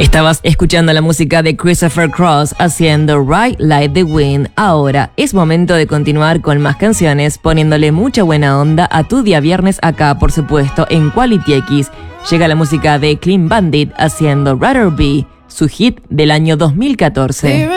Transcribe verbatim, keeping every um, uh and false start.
Estabas escuchando la música de Christopher Cross haciendo Ride Like the Wind. Ahora es momento de continuar con más canciones, poniéndole mucha buena onda a tu día viernes acá, por supuesto, en Quality X. Llega la música de Clean Bandit haciendo Rather Be, su hit del año dos mil catorce.